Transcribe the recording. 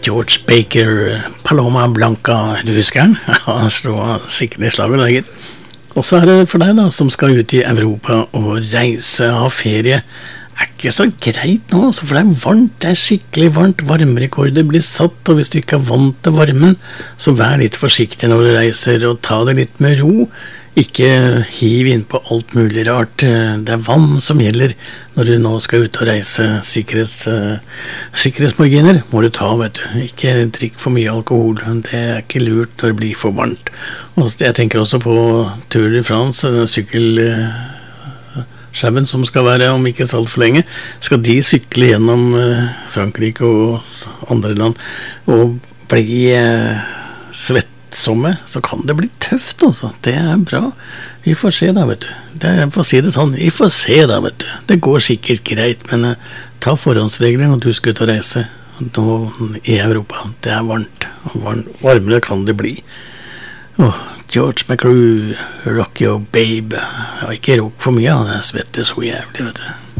George Baker, Paloma Blanca, du husker han? Han slår sikkert I slaget, da, gitt. Og så det for deg da, som skal ut I Europa og reise og ha ferie. Ikke så greit nå, så for det varmt, det skikkelig varmt, varmerekorder blir satt, og hvis du ikke vant til varmen, så vær litt forsiktig når du reiser, og ta det litt med ro. Ikke hiv inn på alt mulig rart. Det vann som gjelder når du nå skal ut og reise. Sikkerhetsmarginer må du ta, vet du. Ikke drikk for mye alkohol. Det ikke lurt når det blir for varmt. Og jeg tenker også på Tour de France, sykkelsjauen som skal være om ikke så alt for lenge. Skal de sykle gjennom Frankrike og andre land og bli svett så kan det bli tøft også. Det bra. Vi får se da, vet du. Jeg får si det sånn. Vi får se da, vet du. Det går sikkert greit, men ta forhåndsregler når du skal ut og reise. Nå I Europa. Det varmt. Varmere kan det bli. George McCrew, Rock Your Babe. Jeg har ikke rock for mye, han svetter så jævlig, vet du.